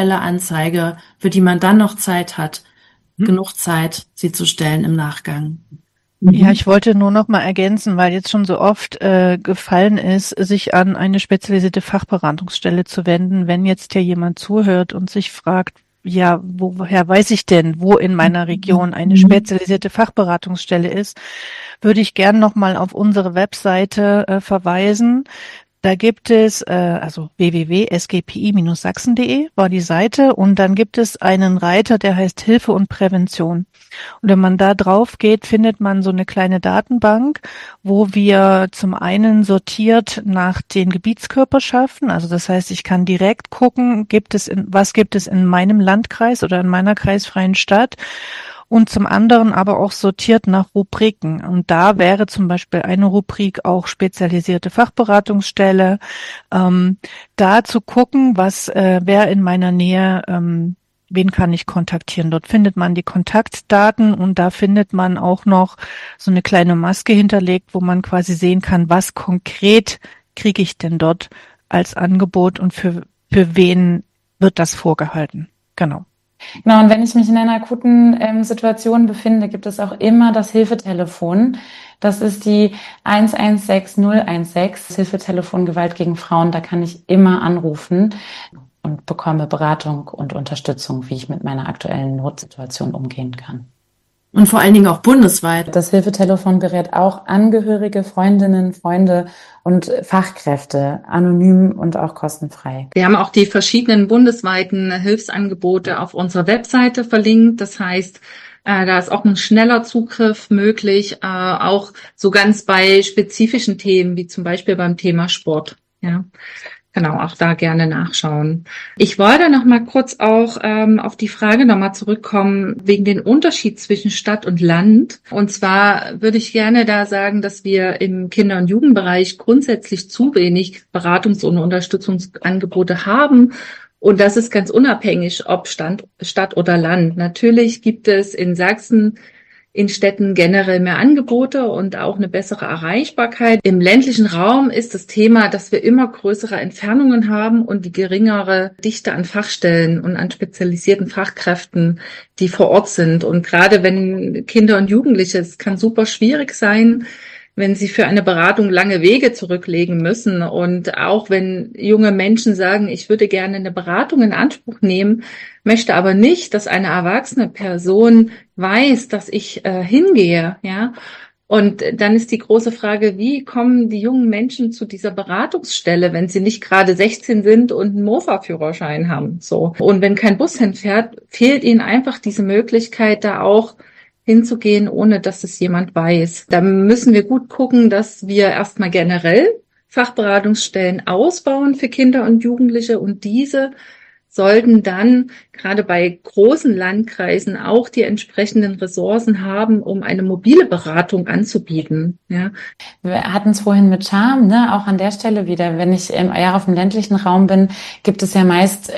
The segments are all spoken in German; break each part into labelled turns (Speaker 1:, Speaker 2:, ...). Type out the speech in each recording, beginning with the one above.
Speaker 1: Fälle anzeige, für die man dann noch Zeit hat, genug Zeit, sie zu stellen im Nachgang.
Speaker 2: Ja, ich wollte nur noch mal ergänzen, weil jetzt schon so oft gefallen ist, sich an eine spezialisierte Fachberatungsstelle zu wenden. Wenn jetzt hier jemand zuhört und sich fragt, ja, woher weiß ich denn, wo in meiner Region eine spezialisierte Fachberatungsstelle ist, würde ich gern noch mal auf unsere Webseite verweisen. Da gibt es also www.sgpi-sachsen.de war die Seite und dann gibt es einen Reiter, der heißt Hilfe und Prävention. Und wenn man da drauf geht, findet man so eine kleine Datenbank, wo wir zum einen sortiert nach den Gebietskörperschaften, also das heißt, ich kann direkt gucken, was gibt es in meinem Landkreis oder in meiner kreisfreien Stadt, und zum anderen aber auch sortiert nach Rubriken. Und da wäre zum Beispiel eine Rubrik auch spezialisierte Fachberatungsstelle, da zu gucken, wer in meiner Nähe, wen kann ich kontaktieren. Dort findet man die Kontaktdaten und da findet man auch noch so eine kleine Maske hinterlegt, wo man quasi sehen kann, was konkret kriege ich denn dort als Angebot und für wen wird das vorgehalten. Genau.
Speaker 3: Genau, und wenn ich mich in einer akuten Situation befinde, gibt es auch immer das Hilfetelefon. Das ist die 116016, das Hilfetelefon Gewalt gegen Frauen. Da kann ich immer anrufen und bekomme Beratung und Unterstützung, wie ich mit meiner aktuellen Notsituation umgehen kann.
Speaker 1: Und vor allen Dingen auch bundesweit.
Speaker 3: Das Hilfetelefon berät auch Angehörige, Freundinnen, Freunde und Fachkräfte, anonym und auch kostenfrei.
Speaker 4: Wir haben auch die verschiedenen bundesweiten Hilfsangebote auf unserer Webseite verlinkt. Das heißt, da ist auch ein schneller Zugriff möglich, auch so ganz bei spezifischen Themen, wie zum Beispiel beim Thema Sport. Ja. Genau, auch da gerne nachschauen. Ich wollte noch mal kurz auch auf die Frage noch mal zurückkommen, wegen den Unterschied zwischen Stadt und Land. Und zwar würde ich gerne da sagen, dass wir im Kinder- und Jugendbereich grundsätzlich zu wenig Beratungs- und Unterstützungsangebote haben. Und das ist ganz unabhängig, ob Stadt oder Land. Natürlich gibt es in Sachsen in Städten generell mehr Angebote und auch eine bessere Erreichbarkeit. Im ländlichen Raum ist das Thema, dass wir immer größere Entfernungen haben und die geringere Dichte an Fachstellen und an spezialisierten Fachkräften, die vor Ort sind. Und gerade wenn Kinder und Jugendliche, es kann super schwierig sein, wenn sie für eine Beratung lange Wege zurücklegen müssen. Und auch wenn junge Menschen sagen, ich würde gerne eine Beratung in Anspruch nehmen, möchte aber nicht, dass eine erwachsene Person weiß, dass ich hingehe, ja. Und dann ist die große Frage, wie kommen die jungen Menschen zu dieser Beratungsstelle, wenn sie nicht gerade 16 sind und einen Mofa-Führerschein haben, so. Und wenn kein Bus hinfährt, fehlt ihnen einfach diese Möglichkeit, da auch hinzugehen, ohne dass es jemand weiß. Da müssen wir gut gucken, dass wir erstmal generell Fachberatungsstellen ausbauen für Kinder und Jugendliche und diese sollten dann gerade bei großen Landkreisen auch die entsprechenden Ressourcen haben, um eine mobile Beratung anzubieten. Ja.
Speaker 3: Wir hatten es vorhin mit Charme, ne? Auch an der Stelle wieder. Wenn ich eher auf dem ländlichen Raum bin, gibt es ja meist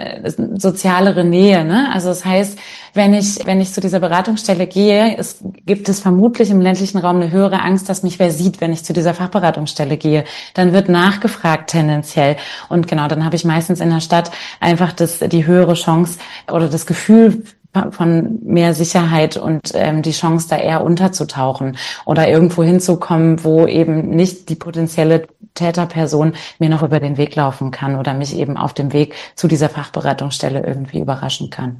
Speaker 3: sozialere Nähe. Ne? Also das heißt, wenn ich zu dieser Beratungsstelle gehe, gibt es vermutlich im ländlichen Raum eine höhere Angst, dass mich wer sieht, wenn ich zu dieser Fachberatungsstelle gehe. Dann wird nachgefragt tendenziell. Und genau, dann habe ich meistens in der Stadt einfach die höhere Chance oder das Gefühl von mehr Sicherheit und die Chance, da eher unterzutauchen oder irgendwo hinzukommen, wo eben nicht die potenzielle Täterperson mir noch über den Weg laufen kann oder mich eben auf dem Weg zu dieser Fachberatungsstelle irgendwie überraschen kann.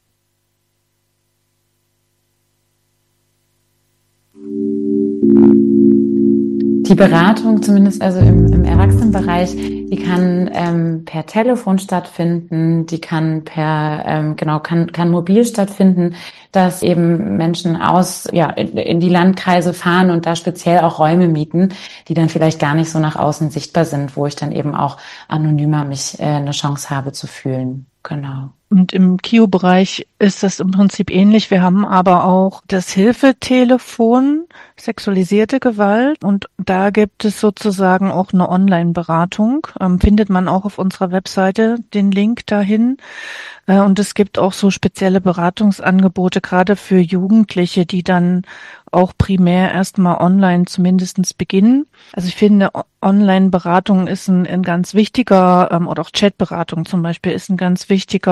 Speaker 3: Die Beratung, zumindest also im Erwachsenenbereich, die kann per Telefon stattfinden, die kann kann mobil stattfinden, dass eben Menschen in die Landkreise fahren und da speziell auch Räume mieten, die dann vielleicht gar nicht so nach außen sichtbar sind, wo ich dann eben auch anonymer mich eine Chance habe zu fühlen. Genau.
Speaker 2: Und im KIO-Bereich ist das im Prinzip ähnlich. Wir haben aber auch das Hilfetelefon, sexualisierte Gewalt. Und da gibt es sozusagen auch eine Online-Beratung. Findet man auch auf unserer Webseite den Link dahin. Und es gibt auch so spezielle Beratungsangebote, gerade für Jugendliche, die dann auch primär erstmal online zumindestens beginnen. Also ich finde, Online-Beratung ist ein ganz wichtiger, oder auch Chat-Beratung zum Beispiel ist ein ganz wichtiger